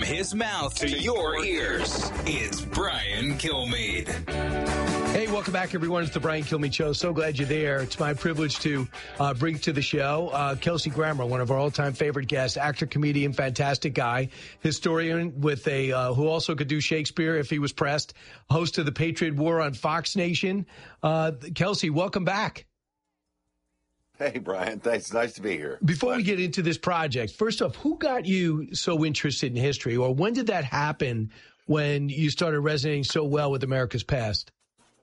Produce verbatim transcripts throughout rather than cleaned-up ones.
his mouth to your ears. It's Brian Kilmeade. Hey, welcome back, everyone. It's the Brian Kilmeade Show. So glad you're there. It's my privilege to uh, bring to the show uh, Kelsey Grammer, one of our all-time favorite guests, actor, comedian, fantastic guy, historian with a uh, who also could do Shakespeare if he was pressed, host of the Patriot War on Fox Nation. Uh, Kelsey, welcome back. Hey, Brian. Thanks. Nice to be here. Before we get into this project, first off, who got you so interested in history, or when did that happen when you started resonating so well with America's past?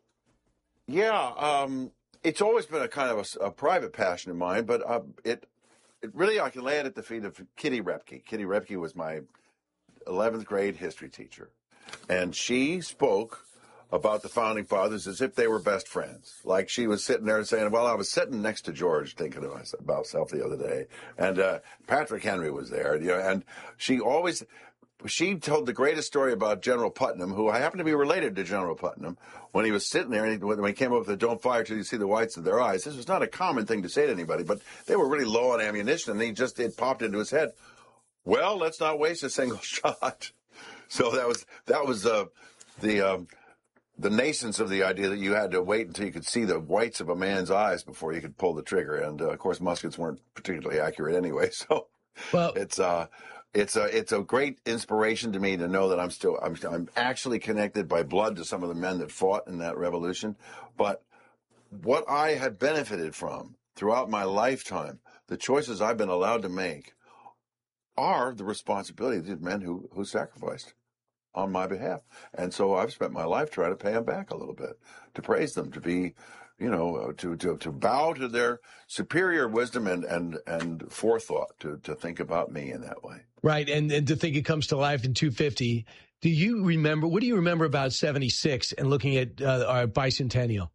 Yeah, um, it's always been a kind of a, a private passion of mine, but uh, it it really, I can lay it at the feet of Kitty Repke. Kitty Repke was my eleventh grade history teacher, and she spoke about the Founding Fathers as if they were best friends. Like she was sitting there saying, well, I was sitting next to George thinking of myself, about myself the other day, and uh, Patrick Henry was there, you know, and she always... She told the greatest story about General Putnam, who I happen to be related to General Putnam, when he was sitting there and he, when he came up with the "Don't fire till you see the whites of their eyes." This was not a common thing to say to anybody, but they were really low on ammunition, and he just it popped into his head. Well, let's not waste a single shot. So that was that was uh, the um, the nascence of the idea that you had to wait until you could see the whites of a man's eyes before you could pull the trigger. And uh, of course, muskets weren't particularly accurate anyway. So well, it's. Uh, It's a it's a great inspiration to me to know that I'm still I'm I'm actually connected by blood to some of the men that fought in that revolution. But what I have benefited from throughout my lifetime, the choices I've been allowed to make, are the responsibility of these men who who sacrificed on my behalf. And so I've spent my life trying to pay them back a little bit, to praise them, to be, you know, to, to, to bow to their superior wisdom and, and, and forethought to, to think about me in that way. Right. And, and to think it comes to life in two fifty. Do you remember, what do you remember about seventy-six and looking at uh, our bicentennial?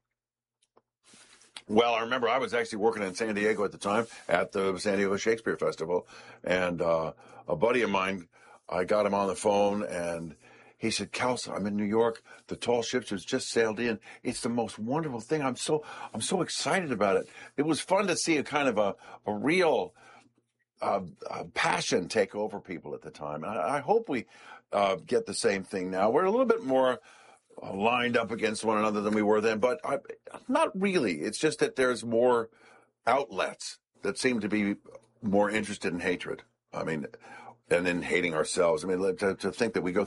Well, I remember I was actually working in San Diego at the time at the San Diego Shakespeare Festival. And uh, a buddy of mine, I got him on the phone and he said, "Kelsey, I'm in New York. The tall ships has just sailed in. It's the most wonderful thing. I'm so I'm so excited about it." It was fun to see a kind of a, a real uh, uh, passion take over people at the time. And I, I hope we uh, get the same thing now. We're a little bit more uh, lined up against one another than we were then, but I, not really. It's just that there's more outlets that seem to be more interested in hatred. I mean, and in hating ourselves. I mean, to, to think that we go